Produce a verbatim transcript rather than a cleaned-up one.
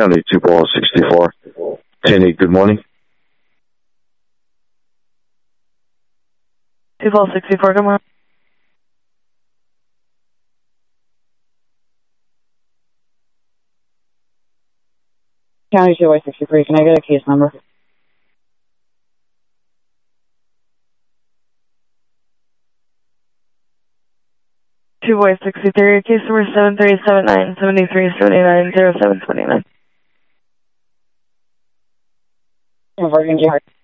County, two ball sixty-four. ten eight, good morning. two ball sixty-four, good morning. County two ball sixty-three, can I get a case number? two boy sixty-three, case number seven three seven nine seven three seven nine zero seven two nine. Virgin G Heart.